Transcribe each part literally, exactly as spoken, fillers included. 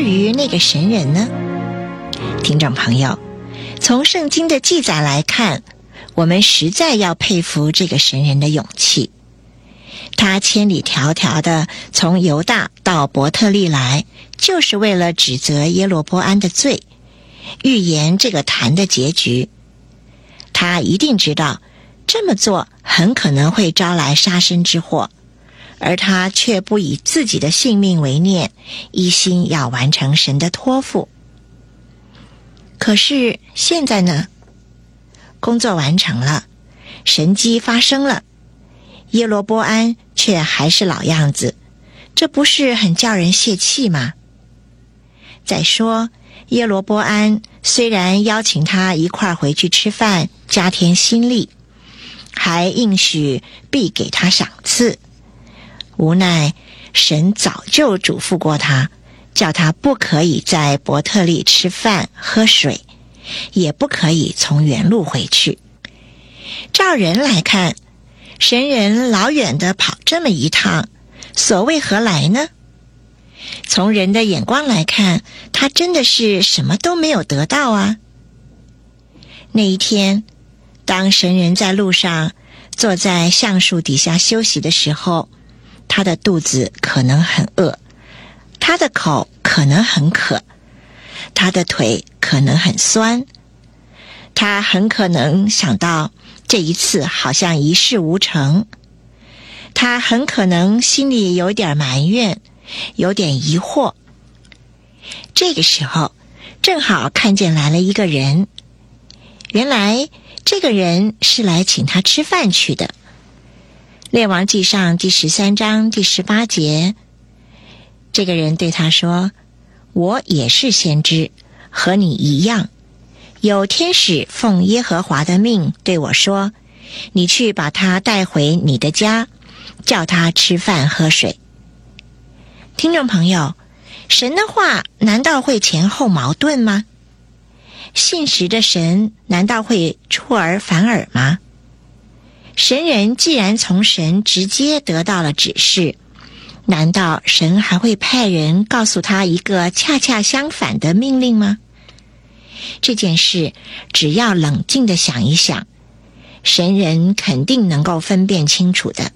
于那个神人呢？听众朋友，从圣经的记载来看，我们实在要佩服这个神人的勇气。他千里迢迢地从犹大到伯特利来，就是为了指责耶罗波安的罪，预言这个坛的结局。他一定知道这么做很可能会招来杀身之祸，而他却不以自己的性命为念，一心要完成神的托付。可是现在呢？工作完成了，神迹发生了，耶罗波安却还是老样子，这不是很叫人泄气吗？再说，耶罗波安虽然邀请他一块儿回去吃饭，加添心力，还应许必给他赏赐，无奈神早就嘱咐过他，叫他不可以在伯特利吃饭喝水，也不可以从原路回去。照人来看，神人老远地跑这么一趟，所谓何来呢？从人的眼光来看，他真的是什么都没有得到啊。那一天，当神人在路上坐在橡树底下休息的时候，他的肚子可能很饿，他的口可能很渴，他的腿可能很酸，他很可能想到这一次好像一事无成，他很可能心里有点埋怨，有点疑惑。这个时候正好看见来了一个人，原来这个人是来请他吃饭去的。列王纪上第十三章第十八节，这个人对他说，我也是先知，和你一样，有天使奉耶和华的命对我说，你去把他带回你的家，叫他吃饭喝水。听众朋友，神的话难道会前后矛盾吗？信实的神难道会出尔反尔吗？神人既然从神直接得到了指示，难道神还会派人告诉他一个恰恰相反的命令吗？这件事只要冷静地想一想，神人肯定能够分辨清楚的。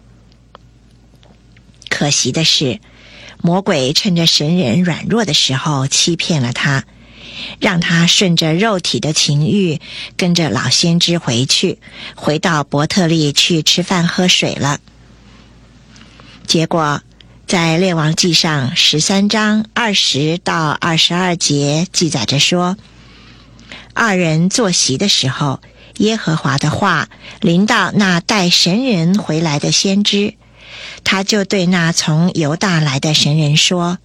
可惜的是，魔鬼趁着神人软弱的时候欺骗了他，让他顺着肉体的情欲跟着老先知回去，回到伯特利去吃饭喝水了。结果在列王纪上十三章二十到二十二节记载着说，二人坐席的时候，耶和华的话临到那带神人回来的先知，他就对那从犹大来的神人说，